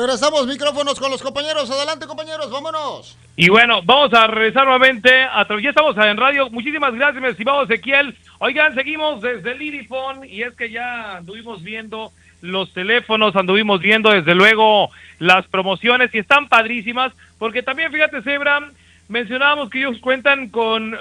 regresamos, micrófonos con los compañeros. Adelante, compañeros, vámonos. Y bueno, vamos a regresar nuevamente. Ya estamos en radio. Muchísimas gracias, mi estimado Ezequiel. Oigan, seguimos desde Lidifone y es que ya anduvimos viendo los teléfonos, anduvimos viendo desde luego las promociones y están padrísimas, porque también, fíjate, Zebra, mencionábamos que ellos cuentan con,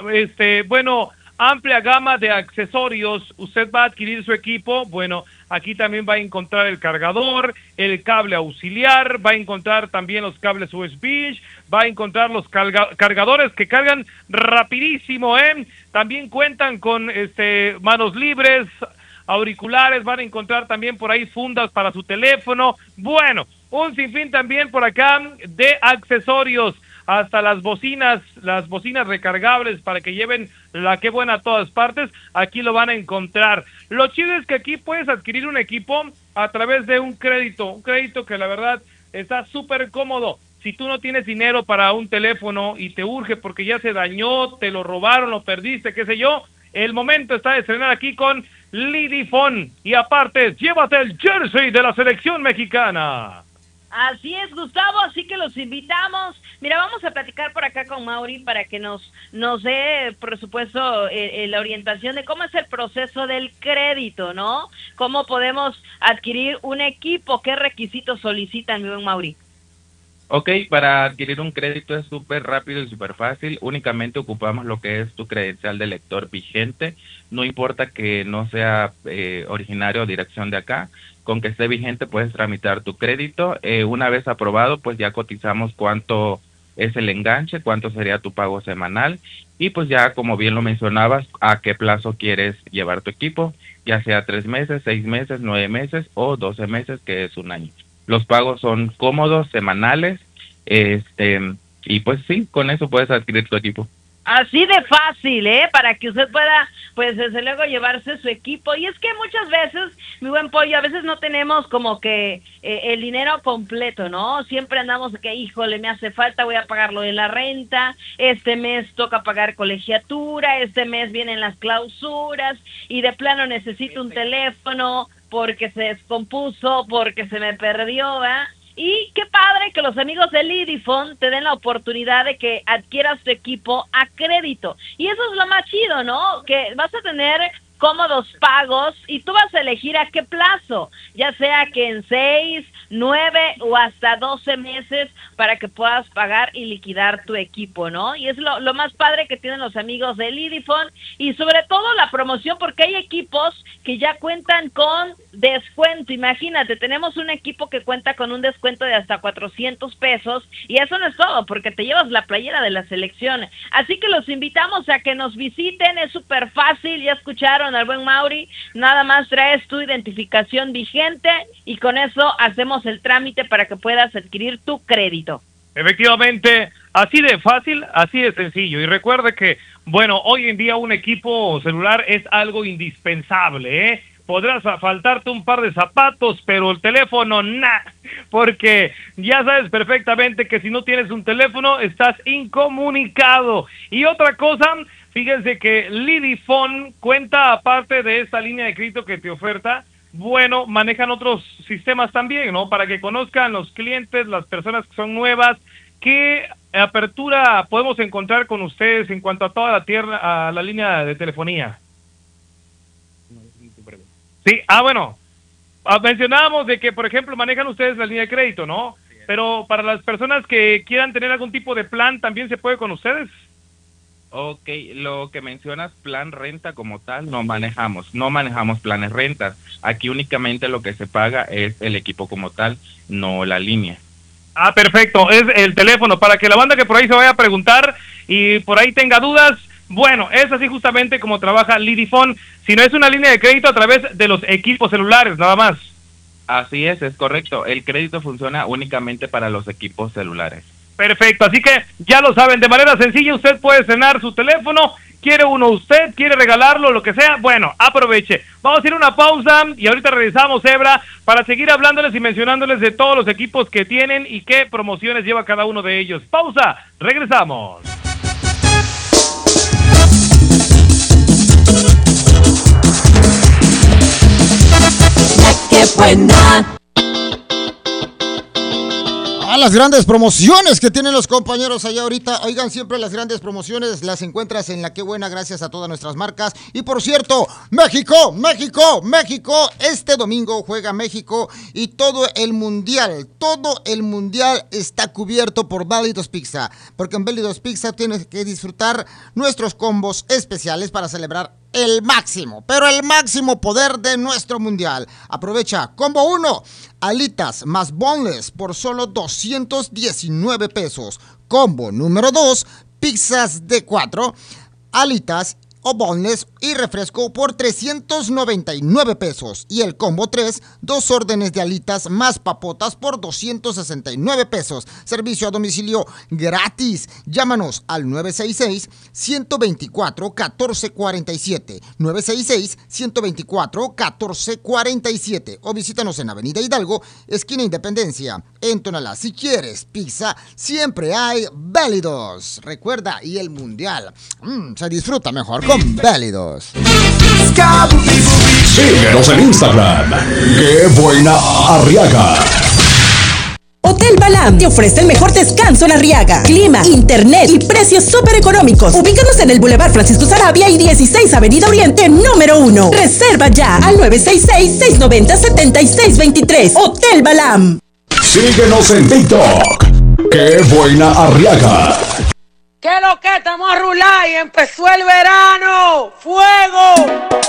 amplia gama de accesorios. Usted va a adquirir su equipo, bueno, aquí también va a encontrar el cargador, el cable auxiliar, va a encontrar también los cables USB, va a encontrar los cargadores que cargan rapidísimo, También cuentan con manos libres, auriculares, van a encontrar también por ahí fundas para su teléfono. Bueno, un sinfín también por acá de accesorios, hasta las bocinas recargables para que lleven la que buena a todas partes, aquí lo van a encontrar. Lo chido es que aquí puedes adquirir un equipo a través de un crédito que la verdad está súper cómodo. Si tú no tienes dinero para un teléfono y te urge porque ya se dañó, te lo robaron, lo perdiste, qué sé yo, el momento está de estrenar aquí con Lidifone. Y aparte, llévate el jersey de la selección mexicana. Así es, Gustavo, así que los invitamos. Mira, vamos a platicar por acá con Mauri para que nos dé, por supuesto, la orientación de cómo es el proceso del crédito, ¿no? Cómo podemos adquirir un equipo, qué requisitos solicitan, mi buen Mauri. Ok, para adquirir un crédito es súper rápido y súper fácil. Únicamente ocupamos lo que es tu credencial de lector vigente. No importa que no sea originario o dirección de acá. Con que esté vigente puedes tramitar tu crédito. Una vez aprobado, pues ya cotizamos cuánto es el enganche, cuánto sería tu pago semanal. Y pues ya, como bien lo mencionabas, a qué plazo quieres llevar tu equipo. Ya sea 3 meses, 6 meses, 9 meses o 12 meses, que es un año. Los pagos son cómodos, semanales, y pues sí, con eso puedes adquirir tu equipo. Así de fácil, para que usted pueda, pues desde luego llevarse su equipo. Y es que muchas veces, mi buen Pollo, a veces no tenemos como que el dinero completo, ¿no? Siempre andamos que, híjole, me hace falta, voy a pagar lo de la renta, este mes toca pagar colegiatura, este mes vienen las clausuras, y de plano necesito un teléfono porque se descompuso, porque se me perdió, ¿eh? Y qué padre que los amigos de Lidifone te den la oportunidad de que adquieras tu equipo a crédito. Y eso es lo más chido, ¿no? Que vas a tener cómodos pagos y tú vas a elegir a qué plazo, ya sea que en 6, 9 o hasta 12 meses para que puedas pagar y liquidar tu equipo, ¿no? Y es lo más padre que tienen los amigos de Lidifone y sobre todo la promoción, porque hay equipos que ya cuentan con descuento. Imagínate, tenemos un equipo que cuenta con un descuento de hasta 400 pesos y eso no es todo, porque te llevas la playera de la selección. Así que los invitamos a que nos visiten, es súper fácil, ya escucharon al buen Mauri, nada más traes tu identificación vigente y con eso hacemos el trámite para que puedas adquirir tu crédito. Efectivamente, así de fácil, así de sencillo. Y recuerde que, bueno, hoy en día un equipo celular es algo indispensable, ¿eh? Podrás faltarte un par de zapatos, pero el teléfono, porque ya sabes perfectamente que si no tienes un teléfono, estás incomunicado. Y otra cosa, fíjense que Lidifone cuenta, aparte de esta línea de crédito que te oferta, bueno, manejan otros sistemas también, ¿no? Para que conozcan los clientes, las personas que son nuevas, qué apertura podemos encontrar con ustedes en cuanto a toda a la línea de telefonía. Sí, bueno, mencionábamos de que, por ejemplo, manejan ustedes la línea de crédito, ¿no? Sí, pero para las personas que quieran tener algún tipo de plan, ¿también se puede con ustedes? Ok, lo que mencionas, plan renta como tal, no manejamos planes rentas. Aquí únicamente lo que se paga es el equipo como tal, no la línea. Ah, perfecto, es el teléfono, para que la banda que por ahí se vaya a preguntar y por ahí tenga dudas. Bueno, es así justamente como trabaja Lidifone, si no es una línea de crédito a través de los equipos celulares, nada más. Así es correcto, el crédito funciona únicamente para los equipos celulares. Perfecto, así que ya lo saben, de manera sencilla usted puede estrenar su teléfono, quiere uno usted, quiere regalarlo, lo que sea, bueno, aproveche. Vamos a ir a una pausa y ahorita regresamos, Zebra, para seguir hablándoles y mencionándoles de todos los equipos que tienen y qué promociones lleva cada uno de ellos. Pausa, regresamos. ¡Qué buena! Las grandes promociones que tienen los compañeros allá ahorita. Oigan, siempre las grandes promociones las encuentras en La Qué Buena gracias a todas nuestras marcas. Y por cierto, México, este domingo juega México y todo el mundial está cubierto por Bellidos Pizza. Porque en Bellidos Pizza tienes que disfrutar nuestros combos especiales para celebrar el máximo poder de nuestro mundial. Aprovecha, combo 1, alitas más boneless por solo 219 pesos. Combo número 2, pizzas de 4, alitas o boneless y refresco por 399 pesos. Y el combo 3, 2 órdenes de alitas más papotas por 269 pesos. Servicio a domicilio gratis. Llámanos al 966-124-1447. 966-124-1447. O visítanos en Avenida Hidalgo, esquina Independencia, en Tonalá. Si quieres pizza, siempre hay Bellidos. Recuerda, y el mundial se disfruta mejor con Bellidos. Síguenos en Instagram. ¡Qué buena Arriaga! Hotel Balam te ofrece el mejor descanso en Arriaga. Clima, internet y precios súper económicos. Ubícanos en el Boulevard Francisco Sarabia y 16 Avenida Oriente, número 1. Reserva ya al 966-690-7623. Hotel Balam. Síguenos en TikTok. ¡Qué buena Arriaga! ¿Qué lo que? Estamos a rular y empezó el verano. ¡Fuego!